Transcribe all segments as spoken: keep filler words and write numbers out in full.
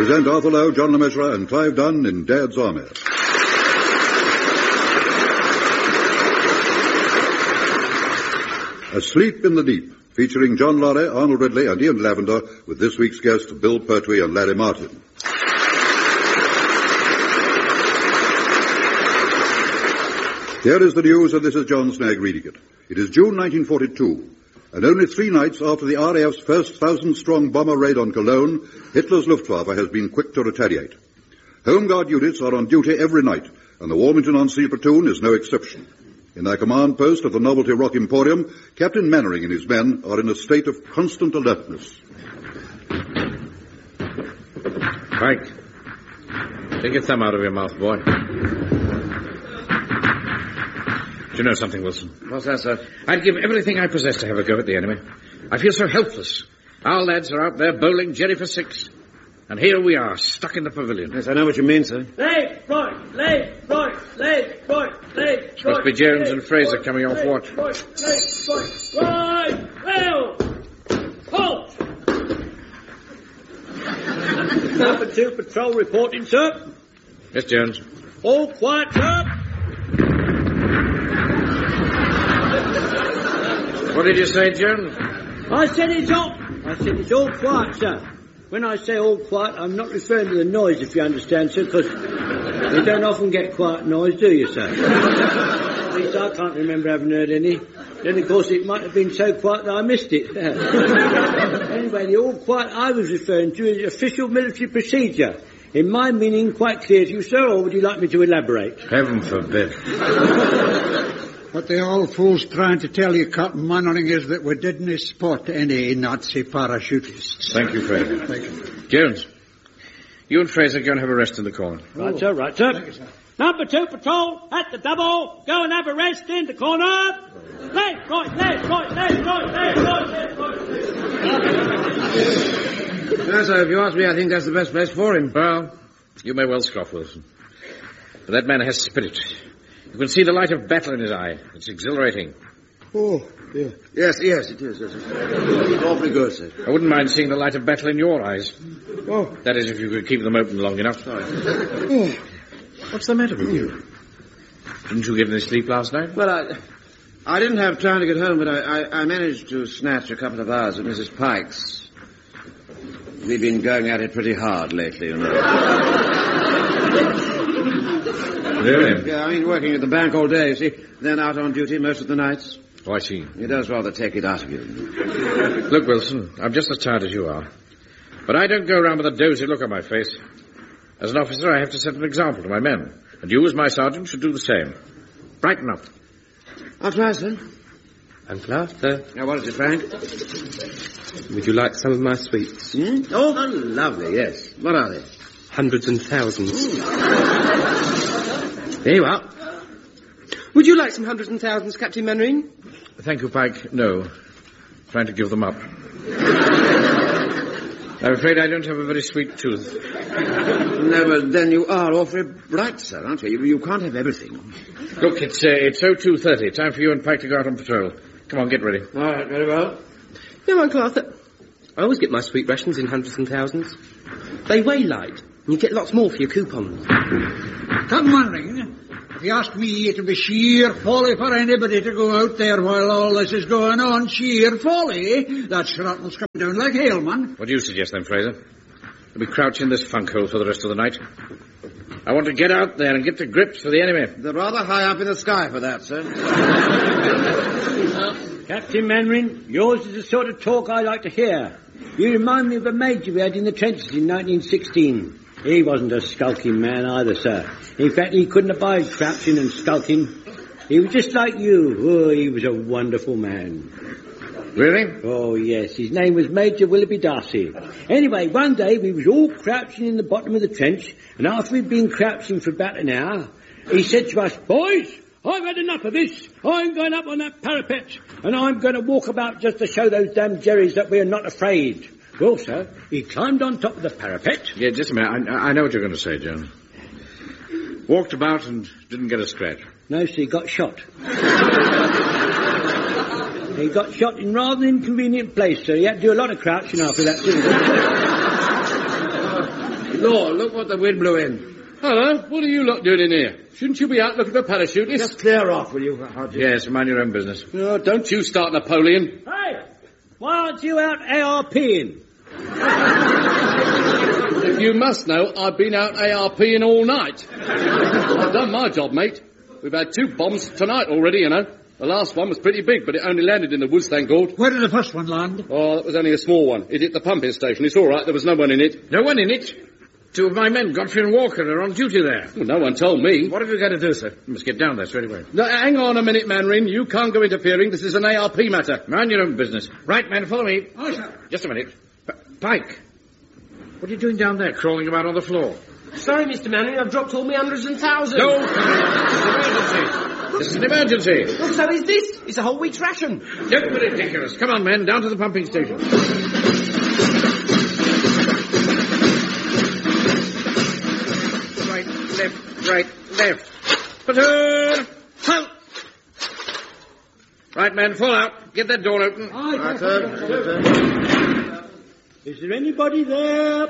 present Arthur Lowe, John Le Mesurier, and Clive Dunn in Dad's Army. Asleep in the Deep, featuring John Lorry, Arnold Ridley, and Ian Lavender, with this week's guests Bill Pertwee and Larry Martin. Here is the news, and this is John Snagg reading it. It is June nineteen forty-two, and only three nights after the R A F's first thousand-strong bomber raid on Cologne, Hitler's Luftwaffe has been quick to retaliate. Home Guard units are on duty every night, and the Warmington-on-Sea platoon is no exception. In their command post at the Novelty Rock Emporium, Captain Mannering and his men are in a state of constant alertness. Pike, take your thumb out of your mouth, boy. Do you know something, Wilson? What's that, sir? I'd give everything I possess to have a go at the enemy. I feel so helpless. Our lads are out there bowling Jerry for six. And here we are, stuck in the pavilion. Yes, I know what you mean, sir. Left, right, left, right, left, right, left, Must be Jones and Fraser coming off watch. Right, left, right, right, well, halt! Number two patrol reporting, sir. Yes, Jones. All quiet, sir. What did you say, Jones? I said it's all. I said it's all quiet, sir. When I say all quiet, I'm not referring to the noise, if you understand, sir, because you don't often get quiet noise, do you, sir? At least I can't remember having heard any. Then, of course, it might have been so quiet that I missed it. Anyway, the all quiet I was referring to is official military procedure. In my meaning, quite clear to you, sir, or would you like me to elaborate? Heaven forbid. What the old fool's trying to tell you, Captain Mannering, is that we didn't spot any Nazi parachutists. Thank you, Fraser. Thank you. Jones, you and Fraser go and have a rest in the corner. Right, sir, right, sir. Thank you, sir. Number two patrol, at the double, go and have a rest in the corner. Left, right, left, right, left, right, left, right, left, right, left. No, sir, if you ask me, I think that's the best place for him. Well, you may well scoff, Wilson. But that man has spirit. You can see the light of battle in his eye. It's exhilarating. Oh, yeah. Yes, yes, it is. Yes, it's awfully good, sir. I wouldn't mind seeing the light of battle in your eyes. Oh. That is, if you could keep them open long enough. Sorry. Oh. What's the matter with you? Didn't you get any sleep last night? Well, I... I didn't have time to get home, but I, I, I managed to snatch a couple of hours at Missus Pike's. We've been going at it pretty hard lately, you know. Really? Yeah, I mean, working at the bank all day, you see. Then out on duty most of the nights. Oh, I see. It does rather take it out of you. Look, Wilson, I'm just as tired as you are. But I don't go around with a dozy look on my face. As an officer, I have to set an example to my men. And you, as my sergeant, should do the same. Brighten up. I'll try, sir. Uncle Arthur. Now, what is it, Frank? Would you like some of my sweets? Hmm? Oh, how lovely, yes. What are they? Hundreds and thousands. There you are. Would you like some hundreds and thousands, Captain Mannering? Thank you, Pike. No. Trying to give them up. I'm afraid I don't have a very sweet tooth. No, but then you are awfully bright, sir, aren't you? You, you can't have everything. Look, it's uh, it's oh two thirty. Time for you and Pike to go out on patrol. Come on, get ready. All right, very well. No, Uncle Arthur. I always get my sweet rations in hundreds and thousands. They weigh light, and you get lots more for your coupons. Captain Mannering, if you ask me, it'll be sheer folly for anybody to go out there while all this is going on. Sheer folly. That shrapnel's coming down like hail, man. What do you suggest, then, Fraser? We'll be crouching in this funk hole for the rest of the night. I want to get out there and get to grips for the enemy. They're rather high up in the sky for that, sir. Captain Mannering, yours is the sort of talk I like to hear. You remind me of a major we had in the trenches in nineteen sixteen. He wasn't a skulking man either, sir. In fact, he couldn't abide crouching and skulking. He was just like you. Oh, he was a wonderful man. Really? Oh, yes. His name was Major Willoughby Darcy. Anyway, one day we was all crouching in the bottom of the trench, and after we'd been crouching for about an hour, he said to us, "Boys, I've had enough of this. I'm going up on that parapet, and I'm going to walk about just to show those damn Jerrys that we're not afraid." Well, sir, he climbed on top of the parapet. Yeah, just a minute. I, I know what you're going to say, Jones. Walked about and didn't get a scratch. No, sir, he got shot. He got shot in rather an inconvenient place, sir. He had to do a lot of crouching after that, didn't he? door. Look what the wind blew in. Hello, what are you lot doing in here? Shouldn't you be out looking for parachutists? Just clear off, will you, Hodges? Yes, mind your own business. No, don't you start, Napoleon. Hey, why aren't you out ARPing? If you must know, I've been out ARPing all night. I've done my job, mate. We've had two bombs tonight already, you know. The last one was pretty big, but it only landed in the woods, thank God. Where did the first one land? Oh, that was only a small one. It hit the pumping station. It's all right, there was no one in it. No one in it? Two of my men, Godfrey and Walker, are on duty there. Well, no one told me. What have you got to do, sir? You must get down there straight away. No, hang on a minute, Manring. You can't go interfering. This is an A R P matter. Mind your own business. Right, men, follow me. Oh, sir. Just a minute. P- Pike, what are you doing down there, crawling about on the floor? Sorry, Mister Manning, I've dropped all my hundreds and thousands. No, this is an emergency. This is an emergency. Well, so is this. It's a whole week's ration. Don't be ridiculous. Come on, men, down to the pumping station. Right, left, right, left. Platoon! Halt! Right, men, fall out. Get that door open. Right, sir. Is there anybody there?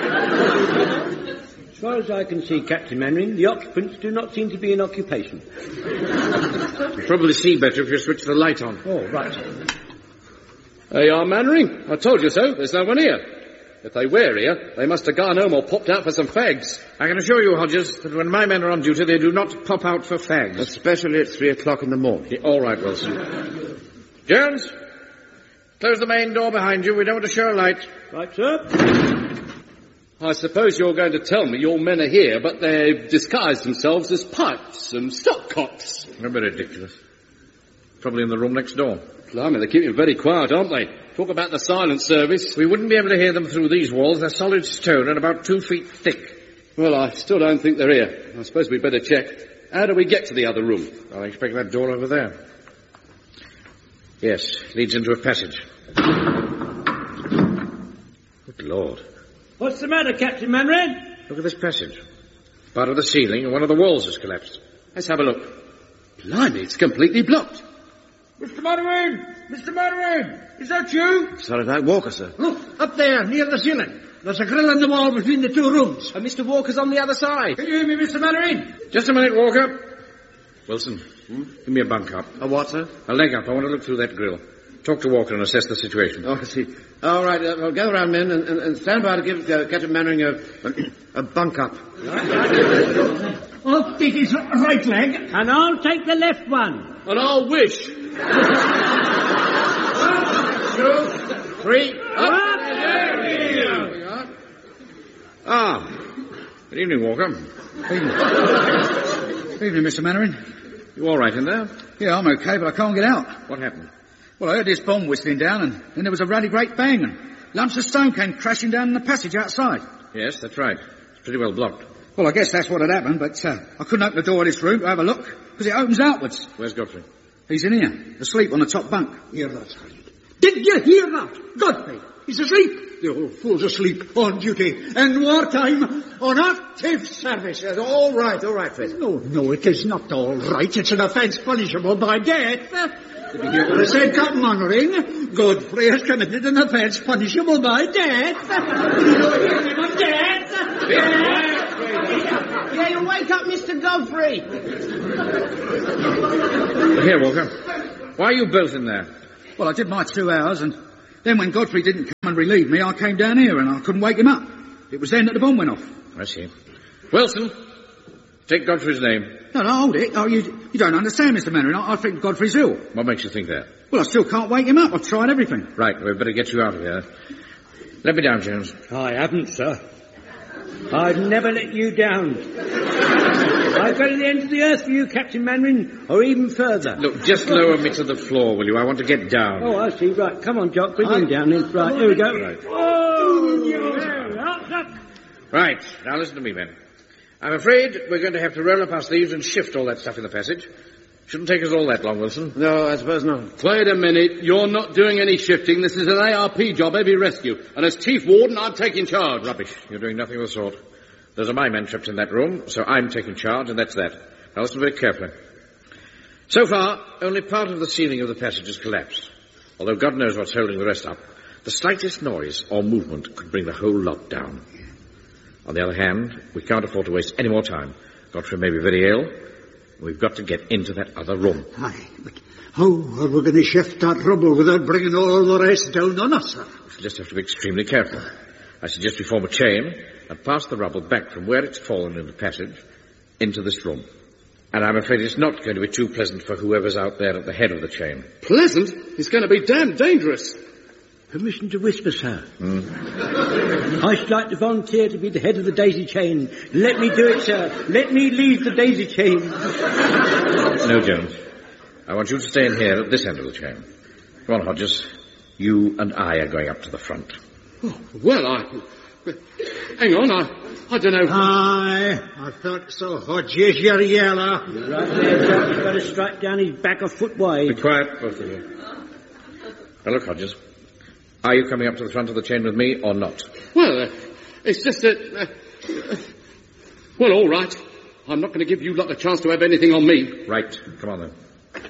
As far as I can see, Captain Mannering, the occupants do not seem to be in occupation. You'll probably see better if you switch the light on. Oh, right. They are Manring. I told you so. There's no one here. If they were here, they must have gone home or popped out for some fags. I can assure you, Hodges, that when my men are on duty, they do not pop out for fags. Especially at three o'clock in the morning. Yeah, all right, Wilson. Jones, close the main door behind you. We don't want to show a light. Right, sir. I suppose you're going to tell me your men are here, but they've disguised themselves as pipes and stopcocks. Don't be ridiculous. Probably in the room next door. Blimey, they keep it very quiet, aren't they? Talk about the silent service. We wouldn't be able to hear them through these walls. They're solid stone and about two feet thick. Well, I still don't think they're here. I suppose we'd better check. How do we get to the other room? I expect that door over there. Yes, leads into a passage. Good Lord. What's the matter, Captain Mannering? Look at this passage. Part of the ceiling and one of the walls has collapsed. Let's have a look. Blimey, it's completely blocked. Mister Mannering! Mister Mannering! Is that you? Sorry, that Walker, sir. Look, up there, near the ceiling. There's a grill in the wall between the two rooms. And Mister Walker's on the other side. Can you hear me, Mister Mannering? Just a minute, Walker. Wilson, hmm? Give me a bunk up. A what, sir? A leg up. I want to look through that grill. Talk to Walker and assess the situation. Oh, I see. All right, uh, well, gather around, men, and, and, and stand by to give uh, Captain Mannering a, a bunk up. I'll take his right leg. And I'll take the left one. And I'll wish. Two, three, up. There we are. Ah. Good evening, Walker. Evening. Evening, Mister Mannering. You all right in there? Yeah, I'm okay, but I can't get out. What happened? Well, I heard this bomb whistling down, and then there was a ruddy great bang, and lumps of stone came crashing down in the passage outside. Yes, that's right. It's pretty well blocked. Well, I guess that's what had happened, but uh, I couldn't open the door of this room to have a look, because it opens outwards. Where's Godfrey? He's in here, asleep on the top bunk. Hear that, Sergeant? Did you hear that? Godfrey, he's asleep. The old fool's asleep, on duty, in wartime, on active service. Yes, all right, all right, Fred. No, no, it is not all right. It's an offence punishable by death. Did you hear what I said, Captain Mannering? Godfrey has committed an offence punishable by death. Did you hear him on death? Yeah, you wake up, Mister Godfrey. Here, Walker. Why are you both in there? Well, I did my two hours, and then when Godfrey didn't come and relieve me, I came down here, and I couldn't wake him up. It was then that the bomb went off. I see. Wilson, take Godfrey's name. No, no, hold it. Oh, you, you don't understand, Mister Mannering. I, I think Godfrey's ill. What makes you think that? Well, I still can't wake him up. I've tried everything. Right, we'd better get you out of here. Let me down, Jones. I haven't, sir. I'd never let you down. I'd go to the end of the earth for you, Captain Mannering, or even further. Look, just lower me to the floor, will you? I want to get down. Oh, I see. Right, come on, Jock. Bring him down then. Right, here we go. Right. Oh, there, up, up. Right, now listen to me, men. I'm afraid we're going to have to roll up our sleeves and shift all that stuff in the passage. Shouldn't take us all that long, Wilson. No, I suppose not. Wait a minute. You're not doing any shifting. This is an A R P job, heavy rescue. And as Chief Warden, I'm taking charge. Rubbish. You're doing nothing of the sort. Those are my men trapped in that room, so I'm taking charge, and that's that. Now listen very carefully. So far, only part of the ceiling of the passage has collapsed. Although God knows what's holding the rest up. The slightest noise or movement could bring the whole lot down. On the other hand, we can't afford to waste any more time. Godfrey may be very ill. We've got to get into that other room. Aye, but how are we going to shift that rubble without bringing all the rest down on us, sir? We'll just have to be extremely careful. I suggest we form a chain and pass the rubble back from where it's fallen in the passage into this room. And I'm afraid it's not going to be too pleasant for whoever's out there at the head of the chain. Pleasant? It's going to be damn dangerous. Permission to whisper, sir. Mm. I should like to volunteer to be the head of the daisy chain. Let me do it, sir. Let me lead the daisy chain. No, Jones. I want you to stay in here at this end of the chain. Come on, Hodges. You and I are going up to the front. Oh, well, I... Hang on, I... I don't know... Aye, I thought so, Hodges, you're yellow. You're right there, Joe. You've got to strike down his back a foot wide. Be quiet, both of you. Now, look, Hodges. Are you coming up to the front of the chain with me or not? Well, uh, it's just that... Uh, uh, well, all right. I'm not going to give you lot a chance to have anything on me. Right. Come on, then.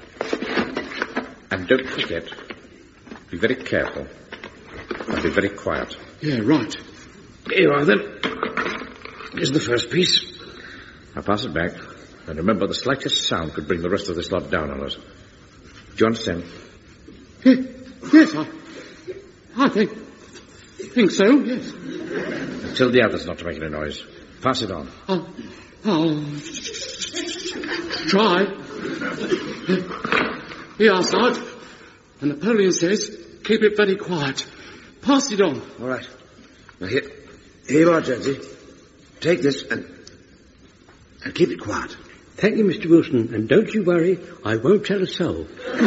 And don't forget, be very careful. And be very quiet. Yeah, right. Here you are, then. Here's the first piece. I'll pass it back. And remember, the slightest sound could bring the rest of this lot down on us. Do you understand? Yeah, yes, I... I think... think so, yes. Tell the others not to make any noise. Pass it on. I'll... I'll... try. Here are, Sarge. And Napoleon says, keep it very quiet. Pass it on. All right. Now, here, here you are, Jonesy. Take this and... and keep it quiet. Thank you, Mister Wilson. And don't you worry, I won't tell a soul.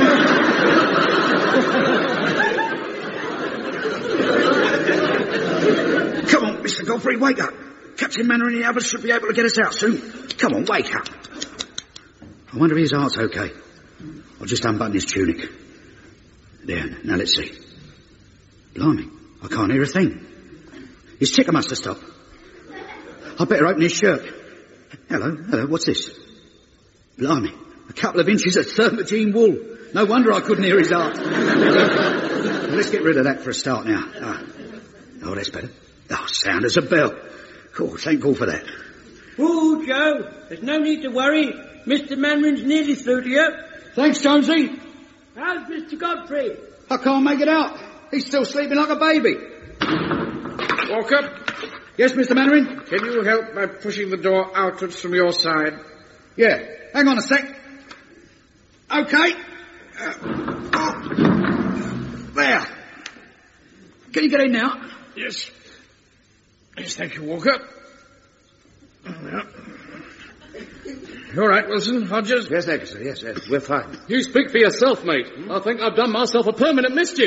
Come on, Mister Godfrey, wake up. Captain Mannering and the others should be able to get us out soon. Come on, wake up. I wonder if his heart's okay. I'll just unbutton his tunic. There, now let's see. Blimey, I can't hear a thing. His ticker must have stopped. I'd better open his shirt. Hello, hello, what's this? Blimey, a couple of inches of thermogene wool. No wonder I couldn't hear his heart. Well, let's get rid of that for a start now. Oh, oh that's better. Oh, sound as a bell. Cool, thank God for that. Oh, Joe, there's no need to worry. Mister Manrin's nearly through to you. Thanks, Jonesy. How's Mister Godfrey? I can't make it out. He's still sleeping like a baby. Walker, Yes, Mister Mannering? can you help by pushing the door outwards from your side? Yeah. Hang on a sec. Okay. Uh, oh. There. Can you get in now? Yes. Yes, thank you, Walker. Yeah. All right, Wilson, Hodges. Yes, thank you, sir. Yes, yes, we're fine. You speak for yourself, mate. I think I've done myself a permanent mischief.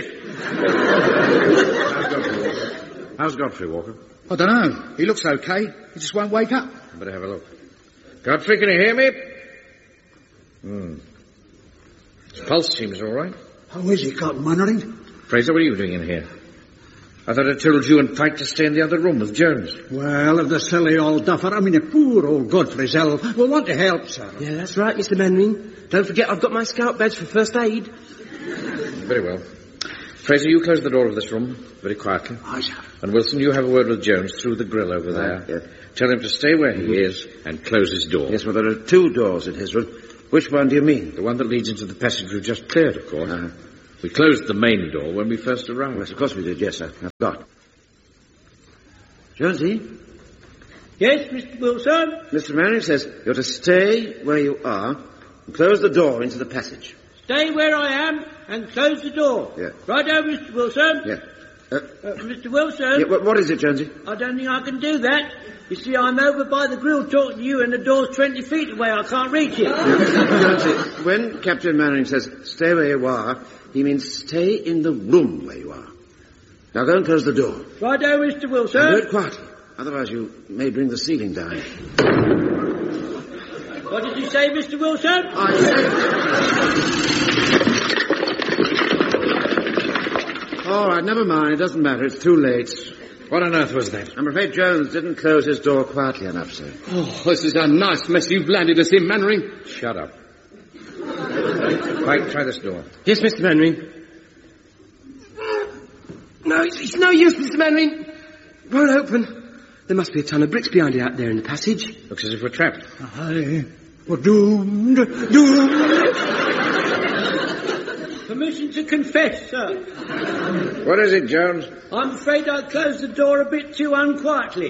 How's Godfrey, Walker? I don't know. He looks okay. He just won't wake up. I better have a look. Godfrey, can you hear me? Hmm. His pulse seems all right. How is he, Captain Mannering? Fraser, what are you doing in here? I thought I told you and Pike to stay in the other room with Jones. Well, if the silly old duffer, I mean, a poor old Godfrey's ill, we'll want to help, sir. Yeah, that's right, Mister Mannering. Don't forget I've got my scout badge for first aid. Very well. Fraser, you close the door of this room very quietly. Aye, sir. And Wilson, you have a word with Jones through the grill over there. Right, yeah. Tell him to stay where he is and close his door. Yes, well, there are two doors in his room. Which one do you mean? The one that leads into the passage we've just cleared, of course. Uh-huh. We closed the main door when we first arrived. Yes, of course we did, yes, sir. I forgot. Jonesy, Yes, Mister Wilson? Mister Mannering says you're to stay where you are and close the door into the passage. Stay where I am and close the door. Yeah. Righto, Mister Wilson? Yeah. Uh, Uh, Mister Wilson? yeah what, what is it, Jonesy? I don't think I can do that. You see, I'm over by the grill talking to you and the door's twenty feet away. I can't reach it. Jonesy, when Captain Mannering says stay where you are, he means stay in the room where you are. Now go and close the door. Righto, Mister Wilson? And do it quietly. Otherwise you may bring the ceiling down. What did you say, Mister Wilson? I said... All right, never mind. It doesn't matter. It's too late. What on earth was that? I'm afraid Jones didn't close his door quietly enough, sir. Oh, this is a nice mess you've landed us in, Mannering. Shut up. Pike, try this door. Yes, Mister Mannering. No, it's, it's no use, Mister Mannering. Won't open. There must be a ton of bricks behind it out there in the passage. Looks as if we're trapped. Aye. We're doomed. Doomed. Permission to confess, sir. What is it, Jones? I'm afraid I closed the door a bit too unquietly.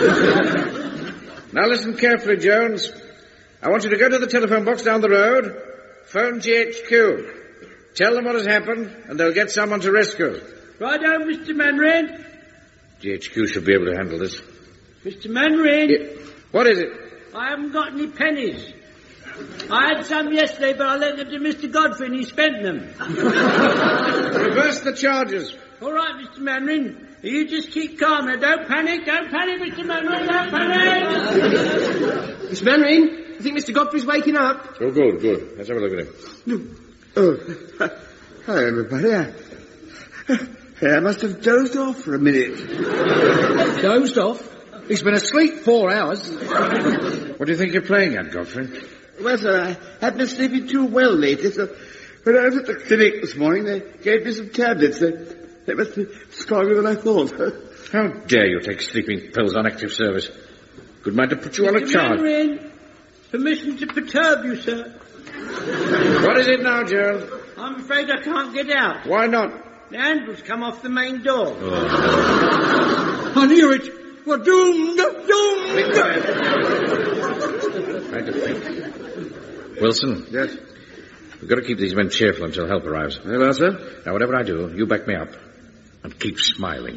Now listen carefully, Jones. I want you to go to the telephone box down the road, phone G H Q. Tell them what has happened, and they'll get someone to rescue. Righto, Mister Manring. G H Q should be able to handle this. Mister Manring. Yeah. What is it? I haven't got any pennies. I had some yesterday, but I lent them to Mister Godfrey and he spent them. Reverse the charges. All right, Mister Manring. You just keep calm now. Don't panic. Don't panic, Mister Manring. Don't panic. Mister Manring, I think Mister Godfrey's waking up. Oh, good, good. Let's have a look at him. Oh, hi, everybody. I, I must have dozed off for a minute. Dozed off? He's been asleep four hours. What do you think you're playing at, Godfrey? Well, sir, I had been sleeping too well lately, so when I was at the clinic this morning, they gave me some tablets. They, they must be stronger than I thought. How dare you take sleeping pills on active service? Good mind to put you on a Mister charge. Manring, permission to perturb you, sir. What is it now, Jones? I'm afraid I can't get out. Why not? The handle's come off the main door. Oh. I knew it. We're doomed. Doomed. Trying to think. Wilson. Yes? We've got to keep these men cheerful until help arrives. Very well, sir. Now, whatever I do, you back me up. And keep smiling.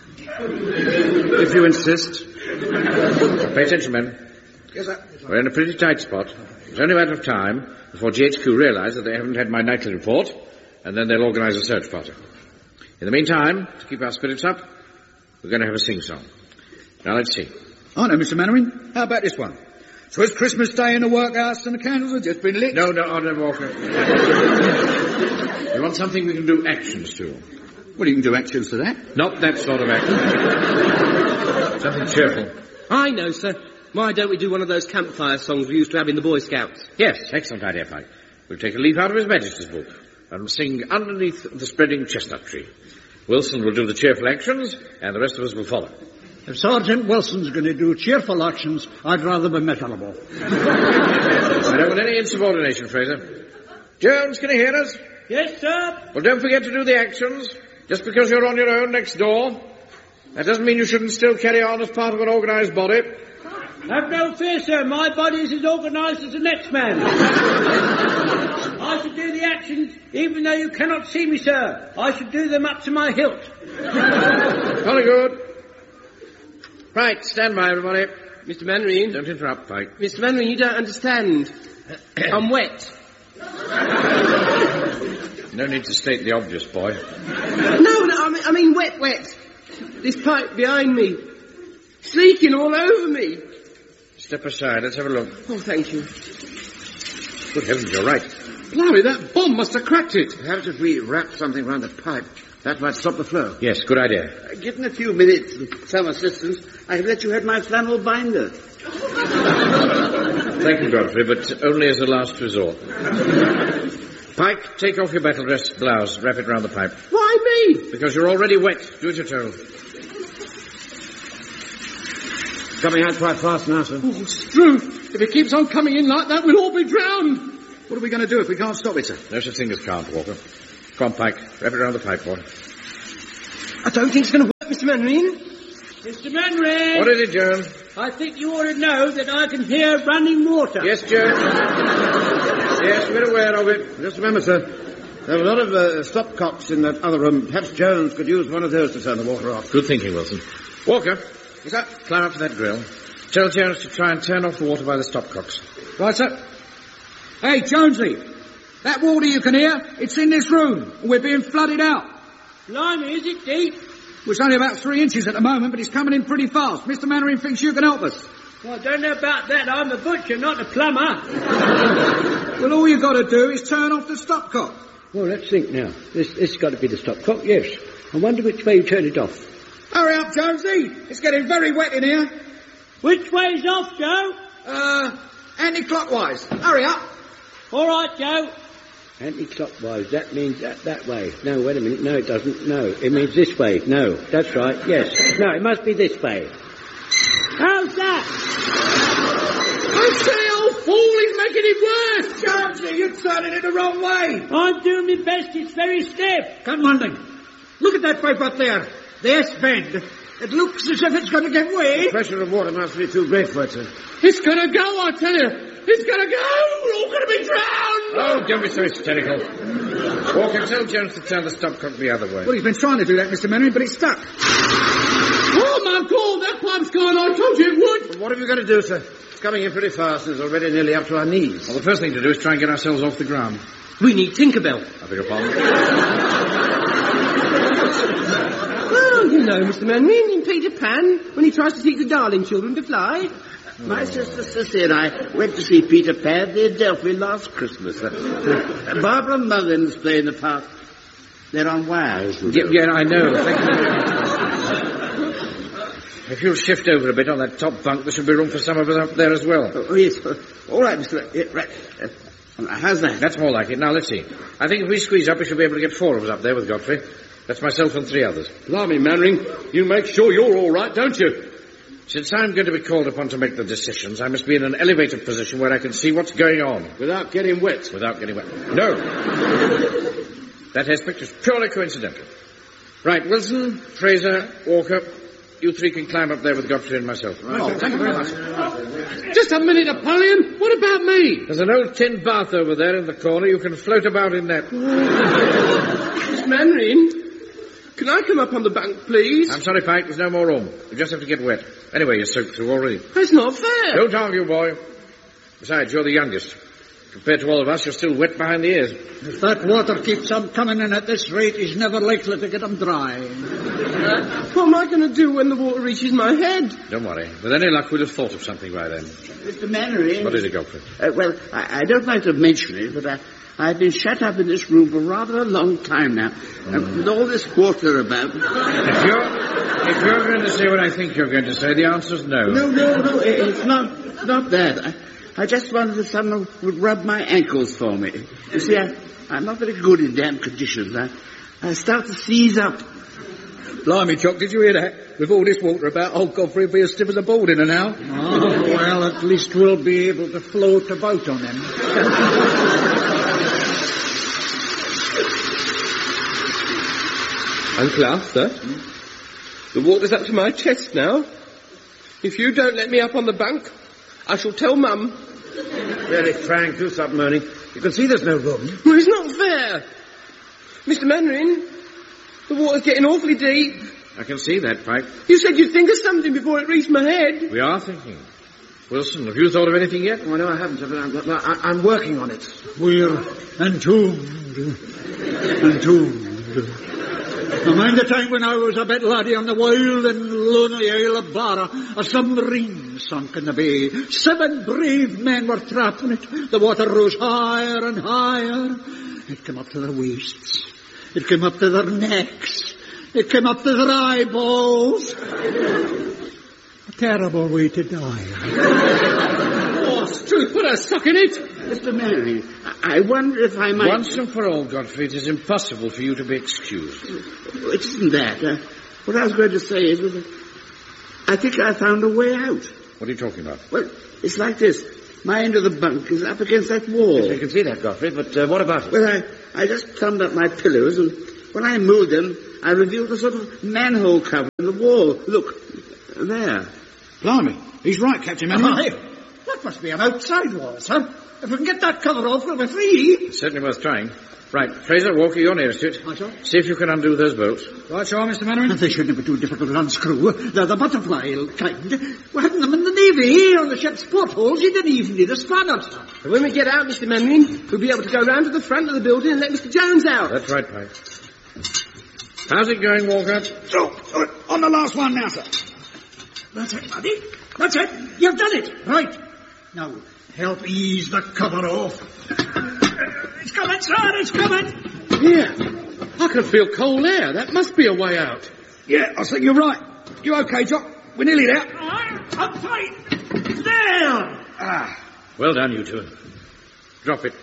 If you insist. Now, pay attention, men. Yes, sir. We're in a pretty tight spot. It's only a matter of time before G H Q realise that they haven't had my nightly report, and then they'll organise a search party. In the meantime, to keep our spirits up, we're going to have a sing-song. Now, let's see. I know, Mister Manning. How about this one? So it's Christmas Day in the workhouse and the candles have just been lit. No, no, Order Walker. We want something we can do actions to. Well, you can do actions to that. Not that sort of action. Something cheerful. I know, sir. Why don't we do one of those campfire songs we used to have in the Boy Scouts? Yes, excellent idea, Pike. We'll take a leaf out of His Majesty's book and sing Underneath the Spreading Chestnut Tree. Wilson will do the cheerful actions, and the rest of us will follow. If Sergeant Wilson's going to do cheerful actions, I'd rather be miserable. I don't want any insubordination, Fraser. Jones, can you hear us? Yes, sir. Well, don't forget to do the actions. Just because you're on your own next door, that doesn't mean you shouldn't still carry on as part of an organised body. Have no fear, sir. My body is as organised as the next man. I should do the actions even though you cannot see me, sir. I should do them up to my hilt. Very good. Right, stand by, everybody. Mister Manring. Don't interrupt, Pike. Mister Manring, you don't understand. I'm wet. No need to state the obvious, boy. No, no, I mean, I mean wet, wet. This pipe behind me. It's leaking all over me. Step aside, let's have a look. Oh, thank you. Good heavens, you're right. Blimey, that bomb must have cracked it. Perhaps if we wrap something round the pipe, that might stop the flow. Yes, good idea. Uh, given a few minutes and some assistance, I have let you have my flannel binder. Thank you, Godfrey, but only as a last resort. Pike, take off your battle dress blouse, wrap it round the pipe. Why me? Because you're already wet. Do as you're told. Coming out quite fast now, sir. Oh, Struth, if it keeps on coming in like that, we'll all be drowned. What are we going to do if we can't stop it, sir? No such thing as can't, Walker. Come on, Pike, wrap it round the pipe, boy. I don't think it's going to work, Mister Manring. Mister Manring! What is it, Jones? I think you ought to know that I can hear running water. Yes, Jones. Yes, we're aware of it. Just remember, sir, there are a lot of uh, stopcocks in that other room. Perhaps Jones could use one of those to turn the water off. Good thinking, Wilson. Walker, is that? Climb up to that grill. Tell Jones to try and turn off the water by the stopcocks. Right, sir. Hey, Jonesley, that water you can hear, it's in this room. We're being flooded out. Blimey, is it deep? Well, it's only about three inches at the moment, but it's coming in pretty fast. Mister Manning thinks you can help us. Well, I don't know about that. I'm a butcher, not a plumber. Well, all you've got to do is turn off the stopcock. Well, let's think now. This, this has got to be the stopcock, yes. I wonder which way you turn it off. Hurry up, Jonesy. It's getting very wet in here. Which way's off, Joe? Uh, anti-clockwise. Hurry up. All right, Joe. Anti-clockwise, that means that, that way. No, wait a minute. No, it doesn't. No, it means this way. No, that's right. Yes. No, it must be this way. How's that? I say, old fool, he's making it worse. Chancey, you're turning it the wrong way. I'm doing my best. It's very stiff. Come on, then. Look at that pipe up there. The S-bend. It looks as if it's going to give way. The pressure of water must be too great for it, sir. It's going to go, I tell you. It's going to go. We're all going to be drowned. Oh, don't be so hysterical. Walker, tell Jones to turn the stopcock the other way. Well, he's been trying to do that, Mister Mannering, but it's stuck. Oh, my God, that pipe's gone. I told you it would. Well, what have you got to do, sir? It's coming in pretty fast and it's already nearly up to our knees. Well, the first thing to do is try and get ourselves off the ground. We need Tinkerbell. I beg your pardon. Well, you know, Mister Mannering, in Peter Pan, when he tries to teach the Darling children to fly. My sister Sissy and I went to see Peter Pan near Delphi last Christmas. Uh, Barbara Mullins playing the part. They're on wires. Yeah, yeah, I know. If you'll shift over a bit on that top bunk, there should be room for some of us up there as well. Oh, yes. All right, Mister Yeah, right. Uh, how's that? That's more like it. Now, let's see. I think if we squeeze up, we should be able to get four of us up there with Godfrey. That's myself and three others. Blimey, Mannering, you make sure you're all right, don't you? Since I'm going to be called upon to make the decisions, I must be in an elevated position where I can see what's going on. Without getting wet. Without getting wet. No. That aspect is purely coincidental. Right, Wilson, Fraser, Walker, you three can climb up there with Godfrey and myself. Oh, thank you very much. Just a minute, Napoleon. What about me? There's an old tin bath over there in the corner. You can float about in that. Miss Mannering, can I come up on the bank, please? I'm sorry, Pike, there's no more room. You just have to get wet. Anyway, you're soaked through already. That's not fair. Don't argue, boy. Besides, you're the youngest. Compared to all of us, you're still wet behind the ears. If that water keeps on coming in at this rate, he's never likely to get them dry. Uh, what am I going to do when the water reaches my head? Don't worry. With any luck, we'll have thought of something by then. Mister Mannering. What is it, Godfrey? Uh, well, I, I don't like to mention it, but I, I've been shut up in this room for rather a long time now. Mm. And with all this water about... If you're, if you're going to say what I think you're going to say, the answer's no. No, no, no, it's not, it's not that. I, I just wanted that someone would rub my ankles for me. You see, I, I'm not very good in damp conditions. I, I start to seize up. Blimey, Jock, did you hear that? With all this water about, old Godfrey will be as stiff as a board in an hour. Oh, well, at least we'll be able to float about on him. Uncle Arthur, the water's up to my chest now. If you don't let me up on the bunk, I shall tell Mum. Really, Frank, do something, Ernie. You can see there's no room. Well, it's not fair. Mister Mannering, the water's getting awfully deep. I can see that, Pike. You said you'd think of something before it reached my head. We are thinking. Wilson, have you thought of anything yet? Oh, no, I haven't. I'm, I'm, I'm working on it. We're entombed. Entombed. I mind the time when I was a bit laddie on the wild and lonely Isle of Barra, a submarine sunk in the bay. Seven brave men were trapped in it. The water rose higher and higher. It came up to their waists. It came up to their necks. It came up to their eyeballs. A terrible way to die. Oh, it's true. Put a suck in it. Mister Mannering, I wonder if I might... Once and for all, Godfrey, it is impossible for you to be excused. It isn't that. Uh, what I was going to say is that I think I found a way out. What are you talking about? Well, it's like this. My end of the bunk is up against that wall. Yes, I can see that, Godfrey, but uh, what about it? Well, I, I just thumbed up my pillows, and when I moved them, I revealed a sort of manhole cover in the wall. Look, there. Blimey, he's right, Captain Mannering. Aye. That must be an outside wall, sir. If we can get that cover off, we'll be free. It's certainly worth trying. Right, Fraser, Walker, you're nearest to it. Aye, sir. See if you can undo those bolts. Right, sure, Mister Mannering. They shouldn't be too difficult to unscrew. They're the butterfly kind. We had them in the Navy, on the ship's portholes. You didn't even need a spanner. And when we get out, Mister Mannering, we'll be able to go round to the front of the building and let Mister Jones out. That's right, Pike. How's it going, Walker? So, uh, on the last one now, sir. That's it, buddy. That's it. You've done it. Right. Now, help ease the cover off. It's coming, sir. It's coming. Yeah. I can feel cold air. That must be a way out. Yeah, I think you're right. You okay, Jock? We're nearly there. All right. Up tight. There. Ah. Well done, you two. Drop it.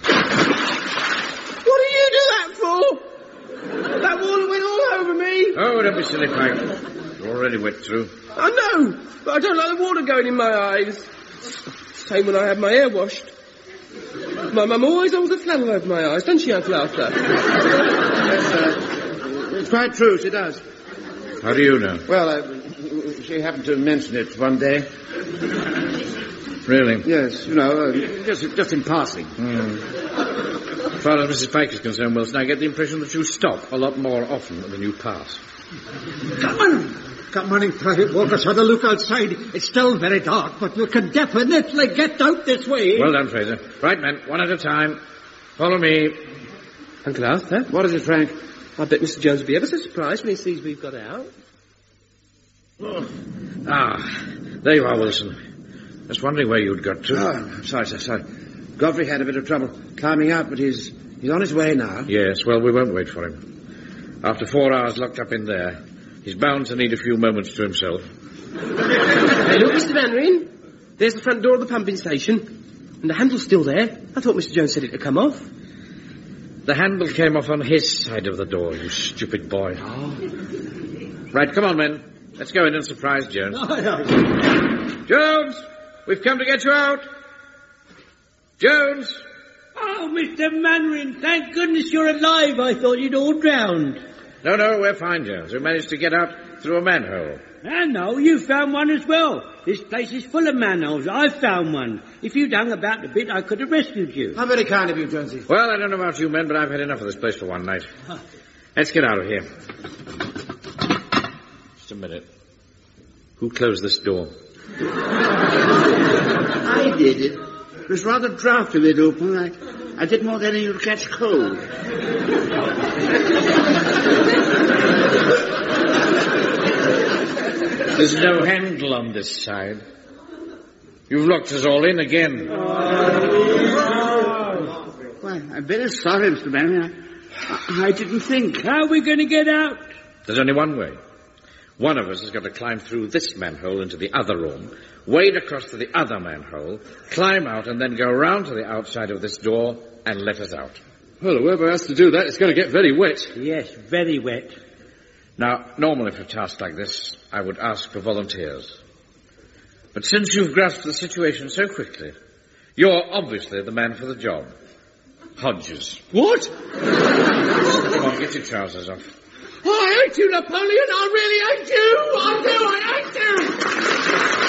What do you do that for? That water went all over me. Oh, don't be silly, Pike. You're already wet through. I know, but I don't like the water going in my eyes. Same when I have my hair washed. My mum always holds a flannel over my eyes, doesn't she, Uncle Arthur? Yes, uh, it's quite true, she does. How do you know? Well, uh, she happened to mention it one day. Really? Yes, you know, uh, just, just in passing. Mm. As far as Missus Pike is concerned, Wilson, I get the impression that you stop a lot more often than you pass. Come on. Come on, Private Walker's had a look outside. It's still very dark, but we can definitely get out this way. Well done, Fraser. Right, men, one at a time. Follow me. Uncle Arthur? What is it, Frank? I bet Mister Jones will be ever so surprised when he sees we've got out. Oh. Ah, there you are, Wilson. Just wondering where you'd got to. Oh, I'm sorry, sir, sorry. Godfrey had a bit of trouble climbing out, but he's he's on his way now. Yes, well, we won't wait for him. After four hours locked up in there, he's bound to need a few moments to himself. Hey, look, Mister Mannering. There's the front door of the pumping station. And the handle's still there. I thought Mister Jones said it had come off. The handle came off on his side of the door, you stupid boy. Oh. Right, come on, men. Let's go in and surprise Jones. Jones! We've come to get you out! Jones! Oh, Mister Mannering, thank goodness you're alive. I thought you'd all drowned. No, no, we're fine, Jones. We managed to get out through a manhole. I know, you found one as well. This place is full of manholes. I found one. If you'd hung about a bit, I could have rescued you. How very kind of you, Jonesy. Well, I don't know about you men, but I've had enough of this place for one night. Let's get out of here. Just a minute. Who closed this door? I did it. It was rather draughty with it open. I, I didn't want any of you to catch cold. There's no handle on this side. You've locked us all in again. Well, I'm very sorry, Mister Mannering. I, I didn't think. How are we going to get out? There's only one way. One of us has got to climb through this manhole into the other room, wade across to the other manhole, climb out, and then go round to the outside of this door and let us out. Well, whoever has to do that is going to get very wet. Yes, very wet. Now, normally for a task like this, I would ask for volunteers. But since you've grasped the situation so quickly, you're obviously the man for the job. Hodges. What? Come on, get your trousers off. I hate you, Napoleon. I really hate you. I do. I hate you.